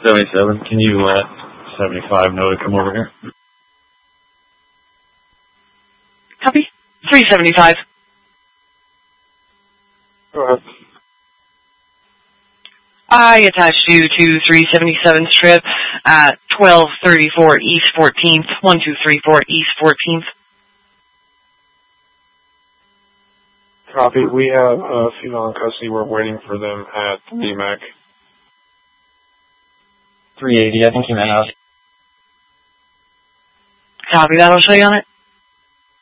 77, can you let 75 know to come over here? Copy. 375. Go ahead. I attached you to 377 trip at 1234 East 14th, 1234 East 14th. Copy. We have a female in custody. We're waiting for them at BMAC. 380, I think you meant us. Copy that. I'll show you on it.